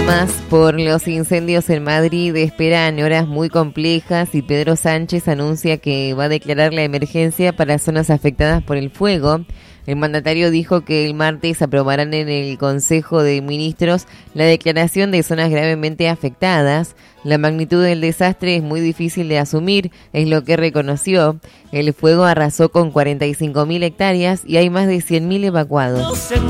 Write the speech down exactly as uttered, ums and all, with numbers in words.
Además, por los incendios en Madrid esperan horas muy complejas y Pedro Sánchez anuncia que va a declarar la emergencia para zonas afectadas por el fuego. El mandatario dijo que el martes aprobarán en el Consejo de Ministros la declaración de zonas gravemente afectadas. La magnitud del desastre es muy difícil de asumir, es lo que reconoció. El fuego arrasó con cuarenta y cinco mil hectáreas y hay más de cien mil evacuados.